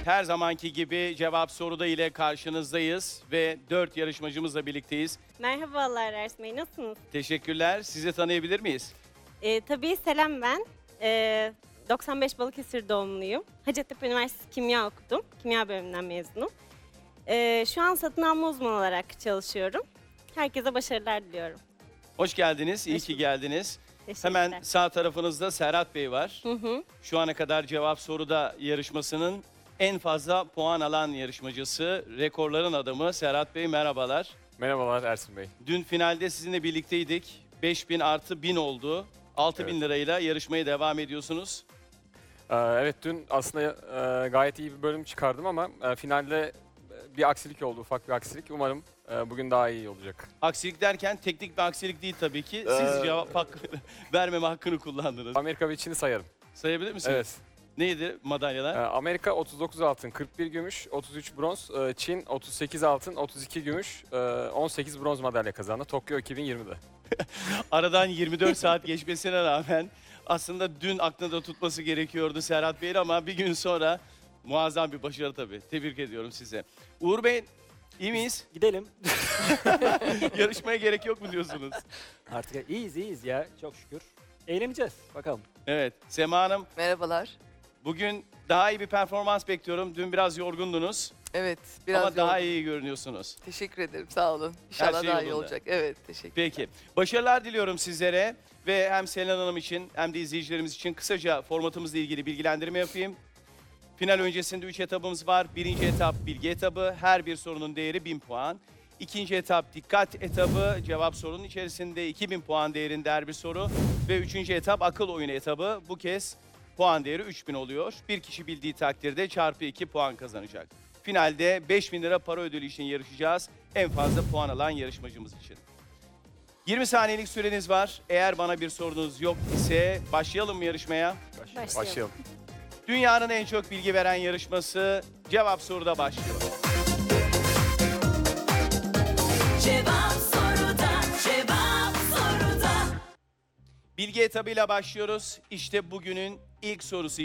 Her zamanki gibi cevap soruda ile karşınızdayız ve 4 yarışmacımızla birlikteyiz. Merhabalar Ersin Bey, nasılsınız? Teşekkürler. Sizi tanıyabilir miyiz? Tabii Selam ben. 95 Balıkesir doğumluyum. Hacettepe Üniversitesi Kimya okudum. Kimya bölümünden mezunum. Şu an satın alma uzmanı olarak çalışıyorum. Herkese başarılar diliyorum. Hoş geldiniz. İyi Hoş ki bulduk. geldiniz. Teşekkürler. Hemen sağ tarafınızda Serhat Bey var. Hı hı. Şu ana kadar cevap soruda yarışmasının en fazla puan alan yarışmacısı, rekorların adamı Serhat Bey, merhabalar. Merhabalar Ersin Bey. Dün finalde sizinle birlikteydik. 5000 artı 1000 oldu. 6000 Evet. lirayla yarışmaya devam ediyorsunuz. Evet dün aslında gayet iyi bir bölüm çıkardım ama finalde bir aksilik oldu, ufak bir aksilik. Umarım bugün daha iyi olacak. Aksilik derken teknik bir aksilik değil tabii ki. Siz cevap hakkı vermeme hakkını kullandınız. Amerika ve Çin'i sayarım. Sayabilir misiniz? Evet. Neydi madalyalar? Amerika 39 altın, 41 gümüş, 33 bronz. Çin 38 altın, 32 gümüş, 18 bronz madalya kazandı. Tokyo 2020'de. Aradan 24 saat geçmesine rağmen aslında dün aklında tutması gerekiyordu Serhat Bey'in ama bir gün sonra muazzam bir başarı tabii. Tebrik ediyorum size. Uğur Bey, iyi miyiz? Gidelim. Yarışmaya gerek yok mu diyorsunuz? Artık iyiyiz ya çok şükür. Eğleneceğiz bakalım. Evet. Sema Hanım, Merhabalar. bugün daha iyi bir performans bekliyorum. Dün biraz yorgundunuz Evet, biraz ama daha yorgun. iyi görünüyorsunuz. Teşekkür ederim, sağ olun. İnşallah şey daha iyi yolunda. olacak. Evet, teşekkür Peki. Başarılar diliyorum sizlere ve hem Selen Hanım için hem de izleyicilerimiz için kısaca formatımızla ilgili bilgilendirme yapayım. Final öncesinde 3 etabımız var. Birinci etap bilgi etabı. Her bir sorunun değeri 1000 puan. İkinci etap dikkat etabı. Cevap sorunun içerisinde 2000 puan değerinde her bir soru. Ve üçüncü etap akıl oyunu etabı. Bu kez puan değeri 3000 oluyor. Bir kişi bildiği takdirde çarpı 2 puan kazanacak. Finalde 5000 lira para ödülü için yarışacağız. En fazla puan alan yarışmacımız için. 20 saniyelik süreniz var. Eğer bana bir sorunuz yok ise başlayalım mı yarışmaya? Başlayalım. Dünyanın en çok bilgi veren yarışması Cevap Soru'da başlıyor. Cevap soruda, cevap soruda. Bilgi etabıyla başlıyoruz. İşte bugünün ilk sorusu